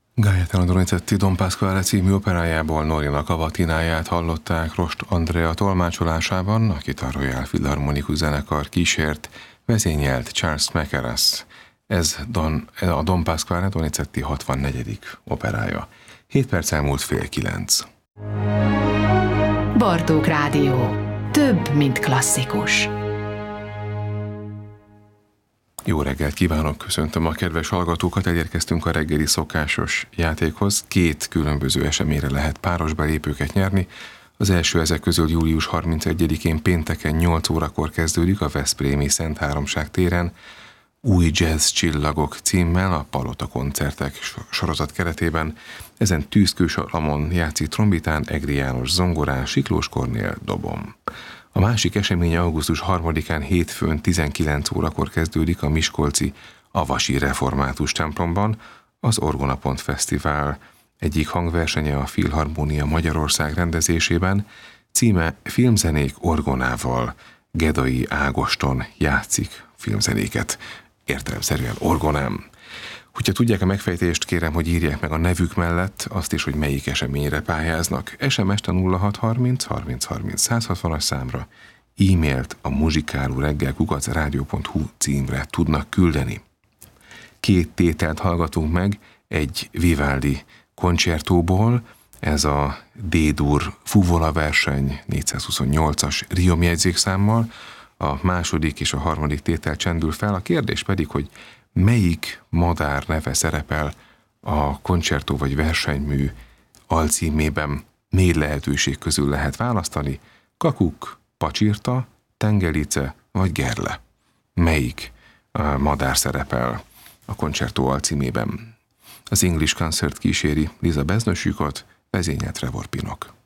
Gaetano Donizetti Don Pasquale című operájából Norina Cavatináját hallották Rost Andrea tolmácsolásában, akit a Royal Philharmonic zenekar kísért, vezényelt Charles Mackerras. Ez a Don Pasquale Donizetti 64. operája. 7 perc elmúlt 8:30. Bartók Rádió. Több, mint klasszikus. Jó reggelt kívánok, köszöntöm a kedves hallgatókat, elérkeztünk a reggeli szokásos játékhoz. 2 különböző eseményre lehet páros belépőket nyerni. Az első ezek közül július 31-én pénteken 8 órakor kezdődik a veszprémi Szent Háromság téren Új Jazz Csillagok címmel a Palota koncertek sorozat keretében. Ezen Tűzkő Salamon játszik trombitán, Egri János zongorán, Siklós Kornél dobon. A másik esemény augusztus 3-án hétfőn 19 órakor kezdődik a miskolci Avasi Református templomban, az Orgonapont Fesztivál egyik hangversenye a Filharmónia Magyarország rendezésében, címe Filmzenék orgonával. Gedai Ágoston játszik filmzenéket, értelemszerűen orgonám. Hogyha tudják a megfejtést, kérem, hogy írják meg a nevük mellett azt is, hogy melyik eseményre pályáznak. SMS-t a 0630 30 30 160-as számra, e-mailt a muzsikálóreggel@radio.hu címre tudnak küldeni. 2 tételt hallgatunk meg egy Vivaldi koncertóból, ez a D-dur fuvola verseny 428-as Riom jegyzékszámmal, a második és a harmadik tétel csendül fel, a kérdés pedig, hogy melyik madár neve szerepel a koncertó vagy versenymű alcímében. 4 lehetőség közül lehet választani: kakuk, pacsirta, tengelice vagy gerle. Melyik madár szerepel a koncertó alcímében? Az English Concert kíséri Liza Beznösjükot, vezényelt Trevor Pinnock.